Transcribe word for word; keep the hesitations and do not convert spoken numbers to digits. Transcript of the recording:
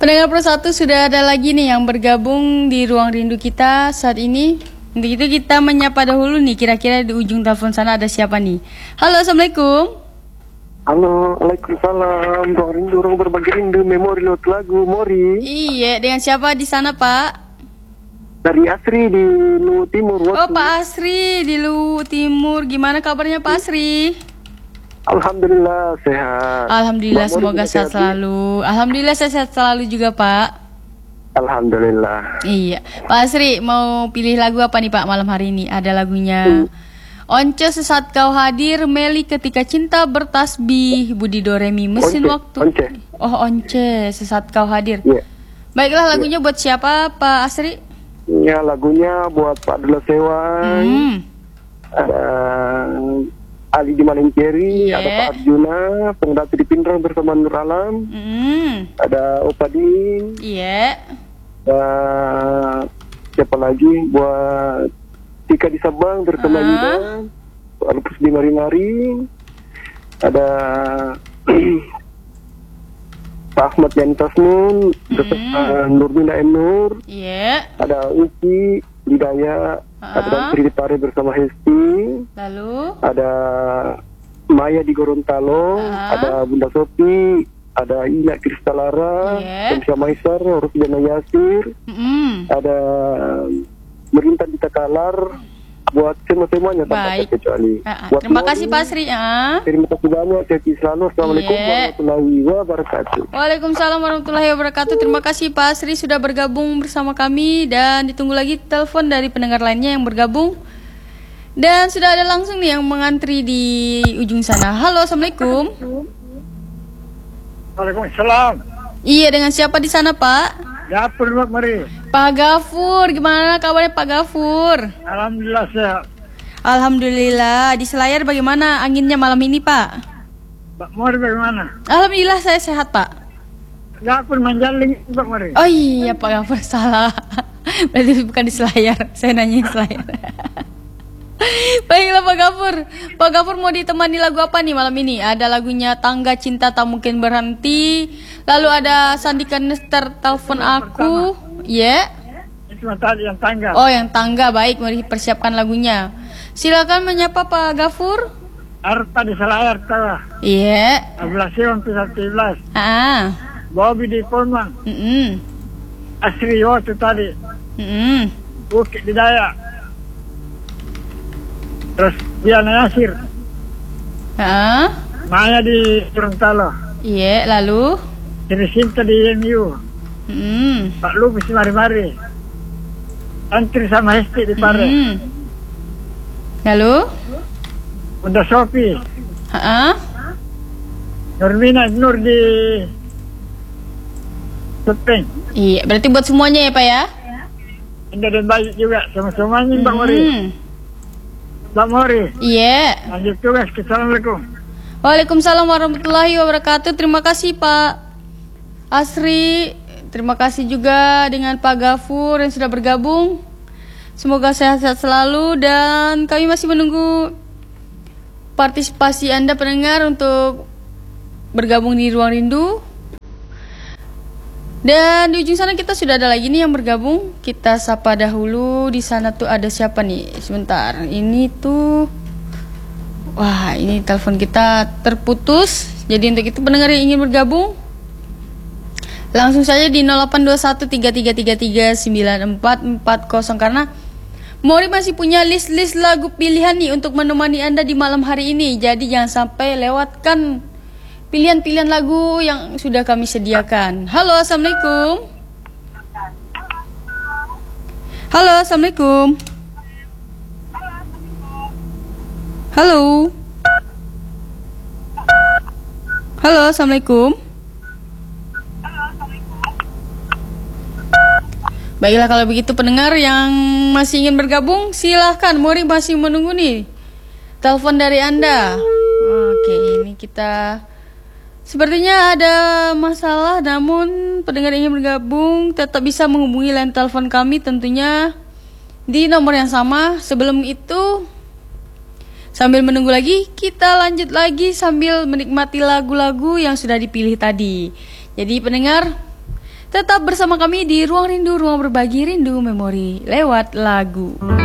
Pendengar Pro satu sudah ada lagi nih yang bergabung di ruang rindu kita saat ini. Untuk itu kita menyapa dahulu nih, kira-kira di ujung telepon sana ada siapa nih. Halo, Assalamualaikum. Halo, Waalaikumsalam. Ruang rindu, ruang berbagi rindu, memori lewat lagu, Mori. Iya, dengan siapa di sana, Pak? Dari Asri di Luwu Timur. Oh, Waktu. Pak Asri di Luwu Timur. Gimana kabarnya Pak Asri? Alhamdulillah sehat. Alhamdulillah, Mbak Mori semoga juga sehat selalu. Alhamdulillah saya sehat selalu juga, Pak. Alhamdulillah. Iya, Pak Asri mau pilih lagu apa nih Pak malam hari ini? Ada lagunya Hmm. Once Sesaat Kau Hadir, Meli Ketika Cinta Bertasbih, Budi Doremi Mesin Once, Waktu. Once. Oh, Once Sesaat Kau Hadir. Iya. Baiklah, lagunya buat siapa Pak Asri? Ya, lagunya buat Pak Dula Sewan. Hmm. Ada Ali di Malengkeri, Iya. ada Pak Arjuna, Pengdati di Pindrang bersama Nur Alam. Hmm. Ada Opadin. Iya. Ada siapa lagi? Buat Tika di Sabang bersama Ah. Yuda. Alpus di Mari-Mari. Ada Pak Ahmad Yani Tasmun bersama Nurdina M. Nur. Iya. Ada Uki Hidayah. Ada Ah. Tri Pare bersama Hesti. Lalu Ada Maya di Gorontalo. Ah. Ada Bunda Sopi. Ada Ina Kristalara. Iya. Kamsya Maisar. Rosdana Yasir. mm Ada Merintan di Takalar. Buat semua-semuanya tanpa Baik. terkecuali. Ah, ah. Buat Terima Mori, kasih Pak Asri ya. Terima kasih banyak. Sehat selalu. Assalamualaikum Iya. warahmatullahi wabarakatuh. Waalaikumsalam warahmatullahi wabarakatuh. Terima kasih Pak Asri sudah bergabung bersama kami. Dan ditunggu lagi telepon dari pendengar lainnya yang bergabung. Dan sudah ada langsung nih yang mengantri di ujung sana. Halo, Assalamualaikum. Waalaikumsalam. Iya, dengan siapa di sana Pak? Dapur Mbak Mari. Pak Gafur, gimana kabarnya Pak Gafur? Alhamdulillah sehat. Alhamdulillah. Di Selayar bagaimana anginnya malam ini Pak? Mbak Mari bagaimana? Alhamdulillah saya sehat Pak. Dapur Manjaling Mbak Mari. Oh iya Pak Gafur, salah. Berarti bukan di Selayar. Saya nanya Selayar. Baiklah Pak Gafur. Pak Gafur mau ditemani lagu apa nih malam ini? Ada lagunya Tangga Cinta Tak Mungkin Berhenti. Lalu ada Sandikan Nester Telepon Aku. Ya. Itu tadi yang tangga. Oh, yang Tangga. Baik, mari persiapkan lagunya. Silakan menyapa Pak Gafur. Arta di Selayar Tawa. Iya. Ablasiwan Pisah Tiblas. Ah. Bobby di Polman. Mm-mm. Asri waktu tadi. Mm-mm. Bukit di Dayak. Terus Diana Yasir. Ah. Maya di Gorontalo. Iya, lalu Sri Sinta di M U. Mm. Pak Lupis di Mari-Mari. Antri sama Hesti di Pare. Mm. Lalu Bunda Sopi. ah. Nurmina Nur di Sepeng. Iya, berarti buat semuanya ya Pak ya? Indah dan baik juga sama-samanya Mbak Mori. Mm. Mbak Mori, Iya. lanjut tugas. Assalamualaikum. Waalaikumsalam warahmatullahi wabarakatuh. Terima kasih Pak Asri. Terima kasih juga dengan Pak Gafur yang sudah bergabung. Semoga sehat-sehat selalu dan kami masih menunggu partisipasi Anda pendengar untuk bergabung di Ruang Rindu. Dan di ujung sana kita sudah ada lagi nih yang bergabung. Kita sapa dahulu. Di sana tuh ada siapa nih? Sebentar. Ini tuh wah, ini telepon kita terputus. Jadi untuk itu pendengar yang ingin bergabung langsung saja di nol delapan dua satu tiga tiga tiga tiga sembilan empat empat nol karena Mori masih punya list-list lagu pilihan nih untuk menemani Anda di malam hari ini. Jadi jangan sampai lewatkan pilihan-pilihan lagu yang sudah kami sediakan. Halo, Assalamualaikum. Halo, Assalamualaikum. Halo. Halo, Assalamualaikum. Baiklah kalau begitu pendengar yang masih ingin bergabung silahkan, Mori masih menunggu nih telepon dari Anda. Oke, ini kita sepertinya ada masalah, namun pendengar yang ingin bergabung tetap bisa menghubungi line telepon kami tentunya di nomor yang sama. Sebelum itu, sambil menunggu lagi, kita lanjut lagi sambil menikmati lagu-lagu yang sudah dipilih tadi. Jadi pendengar, Tetap bersama kami di Ruang Rindu, Ruang Berbagi Rindu Memori lewat lagu.